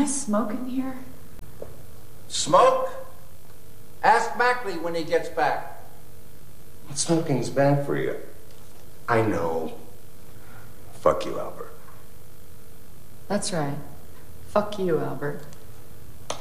smoke in here? Smoke? Ask Mackley when he gets back. Smoking's bad for you. I know. Fuck you, Albert. That's right. Fuck you, Albert.